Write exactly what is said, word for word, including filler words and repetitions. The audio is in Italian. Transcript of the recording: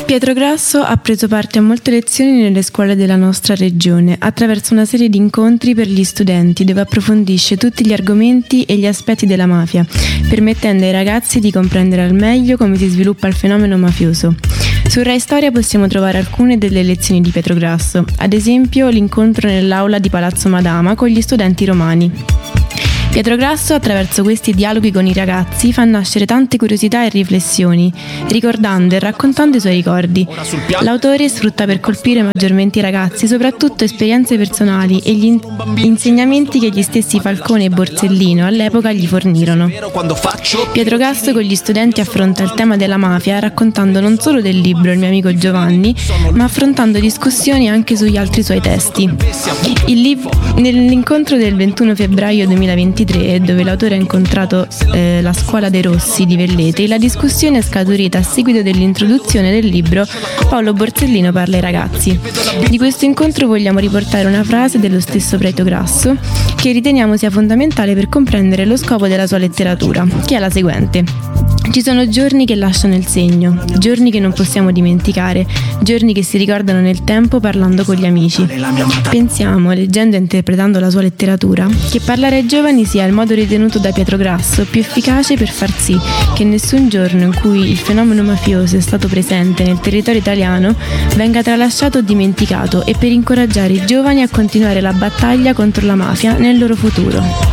Pietro Grasso ha preso parte a molte lezioni nelle scuole della nostra regione attraverso una serie di incontri per gli studenti dove approfondisce tutti gli argomenti e gli aspetti della mafia, permettendo ai ragazzi di comprendere al meglio come si sviluppa il fenomeno mafioso. Su Rai Storia possiamo trovare alcune delle lezioni di Pietro Grasso, ad esempio l'incontro nell'aula di Palazzo Madama con gli studenti romani. Pietro Grasso, attraverso questi dialoghi con i ragazzi, fa nascere tante curiosità e riflessioni, ricordando e raccontando i suoi ricordi. L'autore sfrutta per colpire maggiormente i ragazzi soprattutto esperienze personali e gli in- insegnamenti che gli stessi Falcone e Borsellino all'epoca gli fornirono. Pietro Grasso con gli studenti affronta il tema della mafia raccontando non solo del libro Il mio amico Giovanni, ma affrontando discussioni anche sugli altri suoi testi. Il liv- nell'incontro del ventuno febbraio duemilaventitré, dove l'autore ha incontrato eh, la scuola dei Rossi di Velletri, la discussione è scaturita a seguito dell'introduzione del libro Paolo Borsellino parla ai ragazzi. Di questo incontro vogliamo riportare una frase dello stesso Pietro Grasso che riteniamo sia fondamentale per comprendere lo scopo della sua letteratura, che è la seguente: ci sono giorni che lasciano il segno, giorni che non possiamo dimenticare, giorni che si ricordano nel tempo parlando con gli amici. Pensiamo, leggendo e interpretando la sua letteratura, che parlare ai giovani sia il modo ritenuto da Pietro Grasso più efficace per far sì che nessun giorno in cui il fenomeno mafioso è stato presente nel territorio italiano venga tralasciato o dimenticato, e per incoraggiare i giovani a continuare la battaglia contro la mafia nel loro futuro.